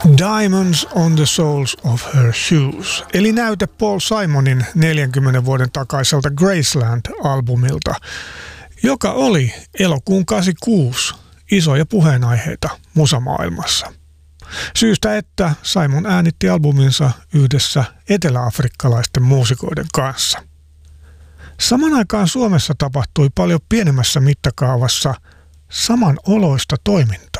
Diamonds on the Soles of Her Shoes, eli näyte Paul Simonin 40 vuoden takaiselta Graceland-albumilta, joka oli elokuun 86 isoja puheenaiheita musamaailmassa. Syystä, että Simon äänitti albuminsa yhdessä eteläafrikkalaisten muusikoiden kanssa. Saman aikaan Suomessa tapahtui paljon pienemmässä mittakaavassa samanoloista toimintaa.